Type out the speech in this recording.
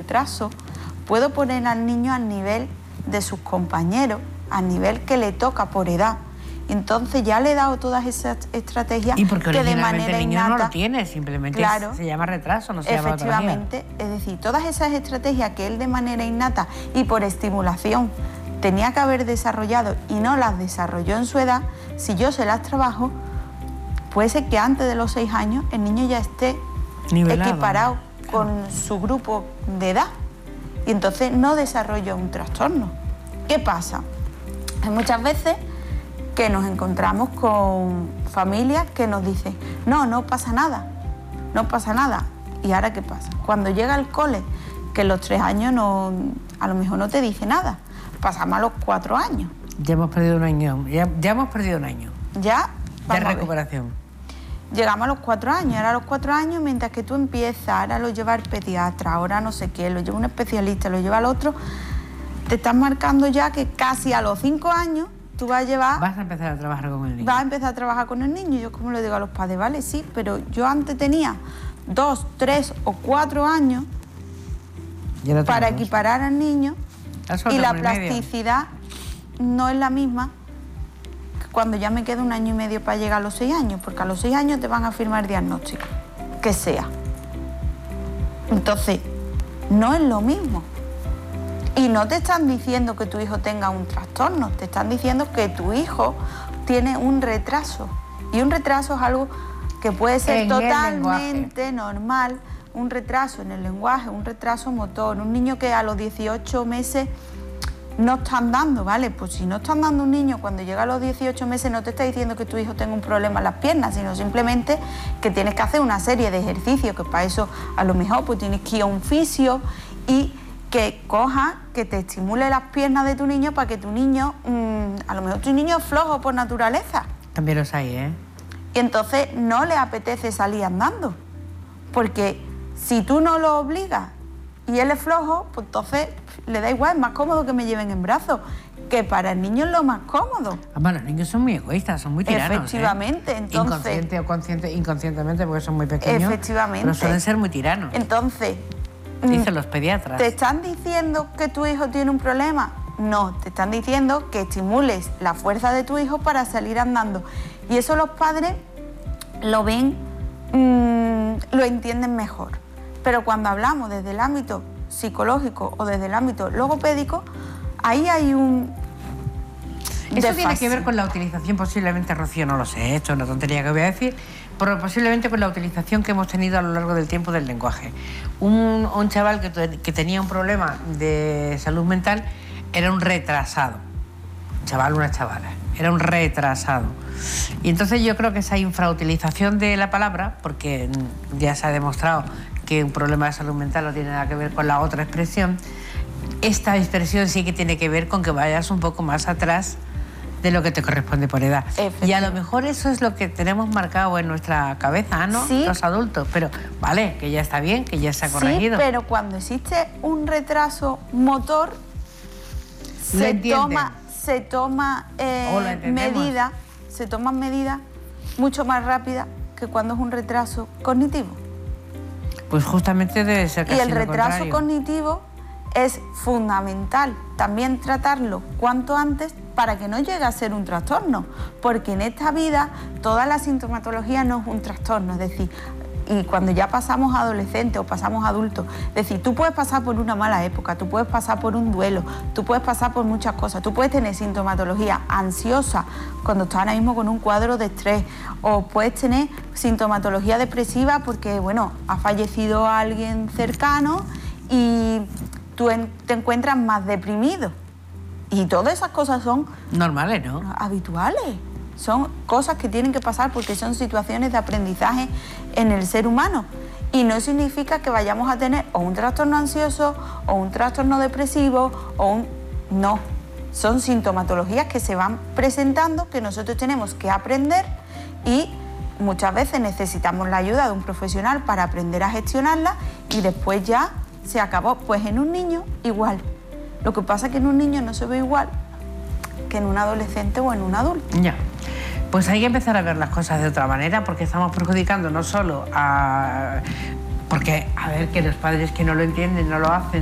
retraso, puedo poner al niño al nivel de sus compañeros, al nivel que le toca por edad. Entonces ya le he dado todas esas estrategias y porque que de manera el niño innata, no lo tiene, simplemente claro, se llama retraso, no se llama patología. Efectivamente, es decir, todas esas estrategias que él de manera innata y por estimulación tenía que haber desarrollado y no las desarrolló en su edad, si yo se las trabajo, puede ser que antes de los 6 años el niño ya esté nivelado, equiparado con su grupo de edad y entonces no desarrolla un trastorno. ¿Qué pasa? Hay muchas veces que nos encontramos con familias que nos dicen, no pasa nada, no pasa nada. ¿Y ahora qué pasa? Cuando llega al cole, que los 3 años no, a lo mejor no te dice nada, pasamos a los 4 años. Ya hemos perdido un año, ya hemos perdido un año. Ya, de recuperación. Llegamos a los 4 años, ahora a los 4 años, mientras que tú empiezas, ahora lo lleva el pediatra, ahora no sé qué, lo lleva un especialista, lo lleva al otro, te estás marcando ya que casi a los 5 años tú vas a empezar a trabajar con el niño. Vas a empezar a trabajar con el niño. Yo como le digo a los padres, vale, sí, pero yo antes tenía 2, 3 o 4 años para equiparar al niño y la plasticidad no es la misma que cuando ya me queda 1 año y medio para llegar a los 6 años, porque a los 6 años te van a firmar diagnóstico, que sea. Entonces, no es lo mismo. Y no te están diciendo que tu hijo tenga un trastorno, te están diciendo que tu hijo tiene un retraso. Y un retraso es algo que puede ser totalmente normal, un retraso en el lenguaje, un retraso motor. Un niño que a los 18 meses no está andando, ¿vale? Pues si no está andando un niño cuando llega a los 18 meses no te está diciendo que tu hijo tenga un problema en las piernas, sino simplemente que tienes que hacer una serie de ejercicios, que para eso a lo mejor pues tienes que ir a un fisio y que coja, que te estimule las piernas de tu niño para que tu niño, a lo mejor tu niño es flojo por naturaleza. También los hay, ¿eh? Y entonces no le apetece salir andando, porque si tú no lo obligas y él es flojo, pues entonces le da igual, es más cómodo que me lleven en brazos, que para el niño es lo más cómodo. Además, los niños son muy egoístas, son muy tiranos. Efectivamente, entonces... Inconscientemente, porque son muy pequeños. Efectivamente. Pero suelen ser muy tiranos. Entonces... Dicen los pediatras. ¿Te están diciendo que tu hijo tiene un problema? No, te están diciendo que estimules la fuerza de tu hijo para salir andando. Y eso los padres lo ven, lo entienden mejor. Pero cuando hablamos desde el ámbito psicológico o desde el ámbito logopédico, ahí hay un... Eso tiene que ver con la utilización, posiblemente, Rocío, no lo sé, esto es una tontería que voy a decir, pero posiblemente con la utilización que hemos tenido a lo largo del tiempo del lenguaje. Un chaval que tenía un problema de salud mental era un retrasado. Un chaval, una chavala, era un retrasado. Y entonces yo creo que esa infrautilización de la palabra, porque ya se ha demostrado que un problema de salud mental no tiene nada que ver con la otra expresión, esta expresión sí que tiene que ver con que vayas un poco más atrás de lo que te corresponde por edad. Y a lo mejor eso es lo que tenemos marcado en nuestra cabeza, ¿no? Sí. Los adultos. Pero vale, que ya está bien, que ya se ha corregido. Sí, pero cuando existe un retraso motor, se toman medidas mucho más rápidas que cuando es un retraso cognitivo. Pues justamente debe ser casi y el lo retraso contrario. cognitivo es fundamental también tratarlo cuanto antes para que no llegue a ser un trastorno, porque en esta vida toda la sintomatología no es un trastorno, es decir, y cuando ya pasamos a adolescentes o pasamos a adultos, es decir, tú puedes pasar por una mala época, tú puedes pasar por un duelo, tú puedes pasar por muchas cosas, tú puedes tener sintomatología ansiosa cuando estás ahora mismo con un cuadro de estrés, o puedes tener sintomatología depresiva porque, bueno, ha fallecido alguien cercano y tú te encuentras más deprimido. Y todas esas cosas son... normales, ¿no? Habituales. Son cosas que tienen que pasar porque son situaciones de aprendizaje en el ser humano. Y no significa que vayamos a tener o un trastorno ansioso, o un trastorno depresivo, o un... No. Son sintomatologías que se van presentando, que nosotros tenemos que aprender y muchas veces necesitamos la ayuda de un profesional para aprender a gestionarla y después ya se acabó. Pues en un niño igual. Lo que pasa es que en un niño no se ve igual que en un adolescente o en un adulto. Ya. Pues hay que empezar a ver las cosas de otra manera porque estamos perjudicando no solo a... Porque, a ver, que los padres que no lo entienden no lo hacen,